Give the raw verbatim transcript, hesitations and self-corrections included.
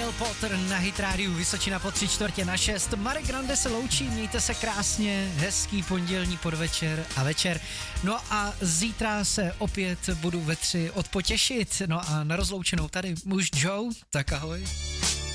Neil Potter na Hit Rádiu Vysočina po tři čtvrtě na šest. Marek Grande se loučí, mějte se krásně, hezký pondělní podvečer a večer. No a zítra se opět budu ve tři odpotěšit. No a na rozloučenou tady muž Joe, tak ahoj.